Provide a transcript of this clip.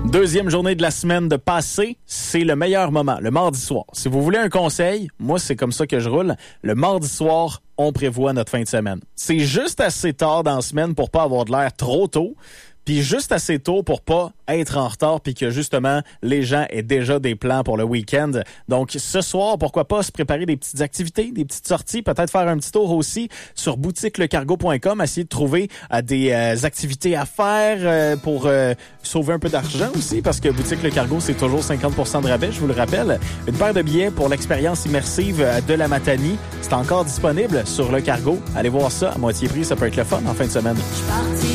Deuxième journée de la semaine de passer, c'est le meilleur moment, le mardi soir. Si vous voulez un conseil, moi, c'est comme ça que je roule. Le mardi soir, on prévoit notre fin de semaine. C'est juste assez tard dans la semaine pour pas avoir de l'air trop tôt, puis juste assez tôt pour pas être en retard, puis que justement, les gens aient déjà des plans pour le week-end. Donc, ce soir, pourquoi pas se préparer des petites activités, des petites sorties, peut-être faire un petit tour aussi sur boutiquelecargo.com, essayer de trouver des activités à faire pour sauver un peu d'argent aussi, parce que Boutique Le Cargo, c'est toujours 50% de rabais, je vous le rappelle. Une paire de billets pour l'expérience immersive de la Matanie, c'est encore disponible sur Le Cargo. Allez voir ça, à moitié prix, ça peut être le fun en fin de semaine.